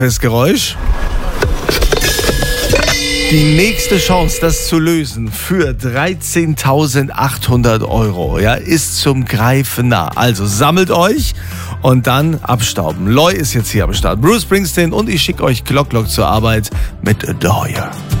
Das Geräusch. Die nächste Chance, das zu lösen für 13.800 Euro, ja, ist zum Greifen nah. Also sammelt euch und dann abstauben. Loy ist jetzt hier am Start. Bruce Springsteen und ich schicke euch Glock zur Arbeit mit Adore You.